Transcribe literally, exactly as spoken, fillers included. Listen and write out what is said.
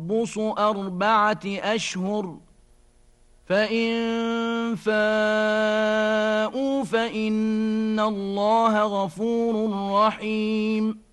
تربص أربعة أشهر فإن فاءوا فإن الله غفور رحيم